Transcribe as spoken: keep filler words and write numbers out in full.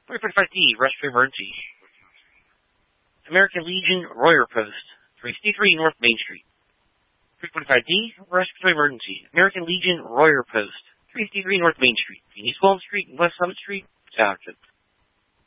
three forty-five D, Rescue Emergency. American Legion, Royer Post, three sixty-three North Main Street. three forty-five D, Rescue Emergency. American Legion, Royer Post, three sixty-three North Main Street. East Walton Street and West Summit Street, Township.